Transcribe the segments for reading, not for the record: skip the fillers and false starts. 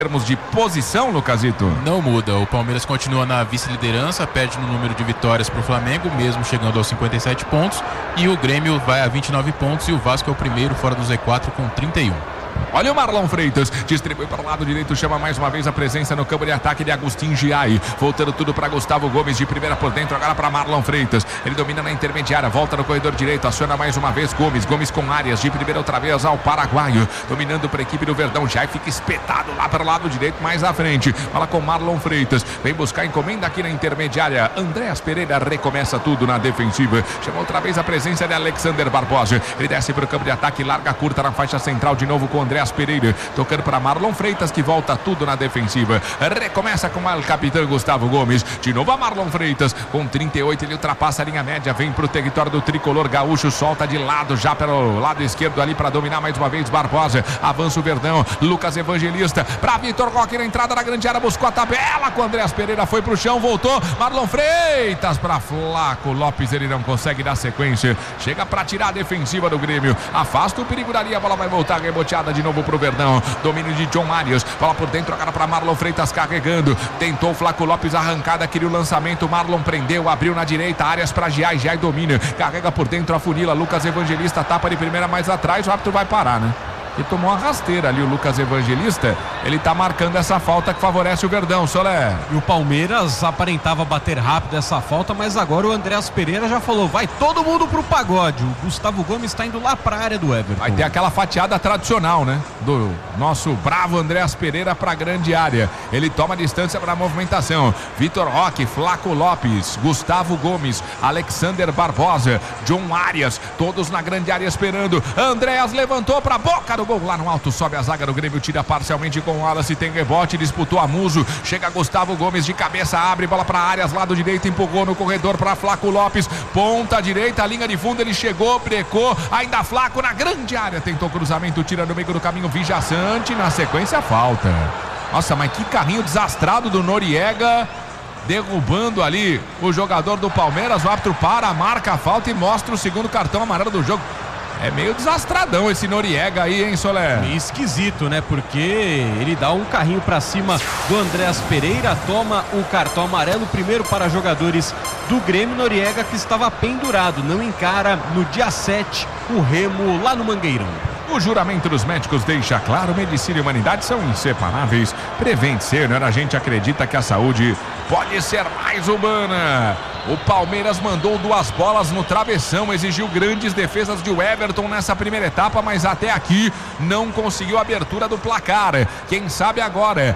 termos de posição, Lucasito? Não muda, o Palmeiras continua na vice-liderança, perde no número de vitórias para o Flamengo, mesmo chegando aos 57 pontos, e o Grêmio vai a 29 pontos e o Vasco é o primeiro fora do Z4 com 31. Olha o Marlon Freitas, distribui para o lado direito, chama mais uma vez a presença no campo de ataque de Agustin Giai, voltando tudo para Gustavo Gomes, de primeira por dentro, agora para Marlon Freitas, ele domina na intermediária, volta no corredor direito, aciona mais uma vez Gomes com Arias, de primeira outra vez ao paraguaio, dominando para a equipe do Verdão, Giai fica espetado lá para o lado direito, mais à frente, fala com Marlon Freitas, vem buscar encomenda aqui na intermediária, Andréas Pereira recomeça tudo na defensiva, chama outra vez a presença de Alexander Barbosa, ele desce para o campo de ataque, larga curta na faixa central, de novo com Andréas Pereira, tocando para Marlon Freitas, que volta tudo na defensiva, recomeça com o capitão Gustavo Gomes, de novo a Marlon Freitas, com 38 ele ultrapassa a linha média, vem para o território do tricolor gaúcho, solta de lado, já pelo lado esquerdo ali para dominar mais uma vez Barbosa, avança o Verdão, Lucas Evangelista, para Vitor Roque na entrada da grande área, buscou a tabela com Andréas Pereira, foi para o chão, voltou, Marlon Freitas para Flaco Lopes, ele não consegue dar sequência, chega para tirar a defensiva do Grêmio, afasta o perigo dali, a bola vai voltar reboteada de novo pro Verdão, domínio de John Arias, bola por dentro agora para Marlon Freitas carregando, tentou Flaco Lopes, arrancada, queria o lançamento, Marlon prendeu, abriu na direita, Arias para Giai, Giai domina, carrega por dentro a funila, Lucas Evangelista tapa de primeira mais atrás, o árbitro vai parar, né? E tomou uma rasteira ali o Lucas Evangelista, ele tá marcando essa falta que favorece o Verdão, Solé. E o Palmeiras aparentava bater rápido essa falta, mas agora o Andréas Pereira já falou, vai todo mundo pro pagode, o Gustavo Gomes tá indo lá pra área do Everton. Vai ter aquela fatiada tradicional, né? Do nosso bravo Andréas Pereira pra grande área, ele toma distância pra movimentação, Vitor Roque, Flaco Lopes, Gustavo Gomes, Alexander Barbosa, John Arias, todos na grande área esperando, Andréas levantou pra boca do gol lá no alto, sobe a zaga do Grêmio, tira parcialmente com o Wallace, tem rebote, disputou a Muso, chega Gustavo Gomes de cabeça, abre bola para Arias, lado direito, empurrou no corredor para Flaco Lopes, ponta direita, linha de fundo, ele chegou, brecou, ainda Flaco na grande área, tentou cruzamento, tira no meio do caminho, Vijaçante, na sequência falta. Nossa, mas que carrinho desastrado do Noriega, derrubando ali o jogador do Palmeiras, o árbitro para, marca a falta e mostra o segundo cartão amarelo do jogo. É meio desastradão esse Noriega aí, hein, Solé? Meio esquisito, né? Porque ele dá um carrinho pra cima do Andréas Pereira, toma o cartão amarelo, primeiro para jogadores do Grêmio. Noriega que estava pendurado, não encara no dia 7 o Remo lá no Mangueirão. O juramento dos médicos deixa claro, medicina e humanidade são inseparáveis. Prevent Senior, a gente acredita que a saúde pode ser mais humana. O Palmeiras mandou 2 bolas no travessão, exigiu grandes defesas de Everton nessa primeira etapa, mas até aqui não conseguiu a abertura do placar. Quem sabe agora,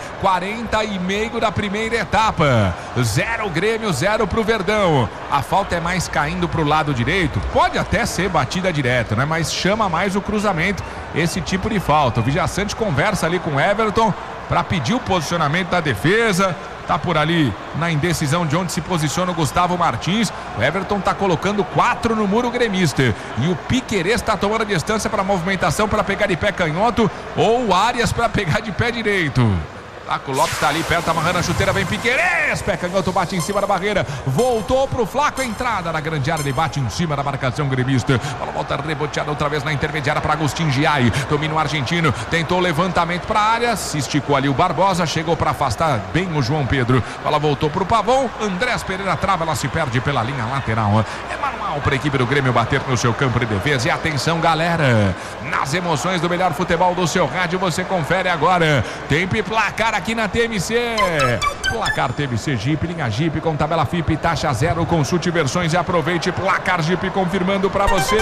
40,5 da primeira etapa. 0 Grêmio, 0 pro Verdão. A falta é mais caindo pro lado direito, pode até ser batida direto, né? Mas chama mais o cruzamento, esse tipo de falta. O Vijaçante conversa ali com o Everton para pedir o posicionamento da defesa. Tá por ali na indecisão de onde se posiciona o Gustavo Martins. O Everton tá colocando 4 no muro gremista. E o Piquerez tá tomando a distância para movimentação para pegar de pé canhoto, ou o Arias para pegar de pé direito. Flaco Lopes tá ali perto, amarrando a chuteira, vem Piquerez, pé canhoto, bate em cima da barreira, voltou pro Flaco, entrada na grande área, ele bate em cima da marcação gremista, bola volta reboteada outra vez na intermediária para Agustin Giai, domina o argentino, tentou levantamento para a área, se esticou ali o Barbosa, chegou para afastar bem o João Pedro, bola voltou pro Pavão, Andréas Pereira trava, ela se perde pela linha lateral, é manual para a equipe do Grêmio bater no seu campo de defesa, e atenção galera, nas emoções do melhor futebol do seu rádio, você confere agora, tempo e placar aqui na TMC, placar TMC Jeep, linha Jeep com tabela FIP, taxa 0, consulte versões e aproveite, placar Jeep confirmando para você.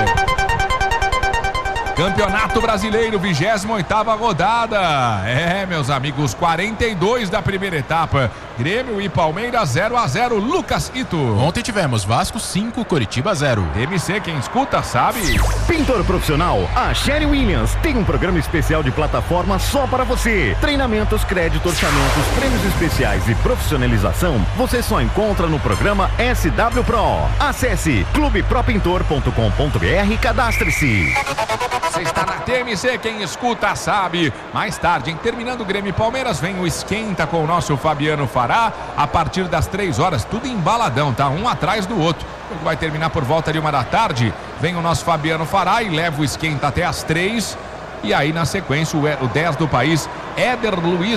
Campeonato Brasileiro, 28ª rodada. É, meus amigos, 42 da primeira etapa. Grêmio e Palmeiras 0-0. Lucas Ito. Ontem tivemos Vasco 5, Coritiba 0. TMC, quem escuta sabe. Pintor profissional, a Sherry Williams tem um programa especial de plataforma só para você. Treinamentos, crédito, orçamentos, prêmios especiais e profissionalização você só encontra no programa SW Pro. Acesse clubepropintor.com.br e cadastre-se. Você está na TMC, quem escuta sabe. Mais tarde, terminando o Grêmio e Palmeiras, vem o Esquenta com o nosso Fabiano Fará. A partir das 3 horas, tudo embaladão, tá? Um atrás do outro. Vai terminar por volta de 1 da tarde. Vem o nosso Fabiano Fará e leva o Esquenta até as 3. E aí, na sequência, o 10 do país, Éder Luiz